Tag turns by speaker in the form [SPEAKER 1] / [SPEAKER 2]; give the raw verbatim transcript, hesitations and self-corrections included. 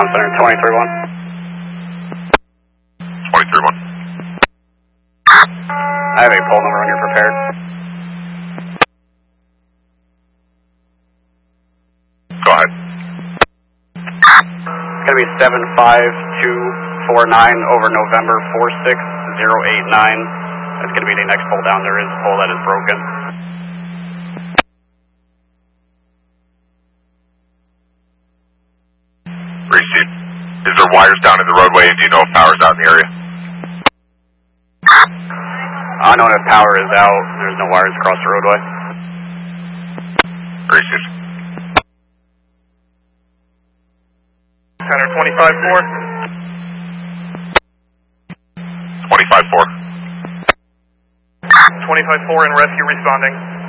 [SPEAKER 1] Center twenty-three one.
[SPEAKER 2] twenty-three one.
[SPEAKER 1] I have a poll number when you're prepared.
[SPEAKER 2] Go ahead.
[SPEAKER 1] It's going to be seven five two four nine over November four six zero eight nine. That's going to be the next pole down. There is a pole that is broken.
[SPEAKER 2] Receive. Is there wires down in the roadway, and do you know if power's out in the area?
[SPEAKER 1] Unknown if power is out. There's no wires across the roadway.
[SPEAKER 2] Receive.
[SPEAKER 3] Center twenty-five four.
[SPEAKER 2] twenty-five four.
[SPEAKER 3] twenty-five four and rescue responding.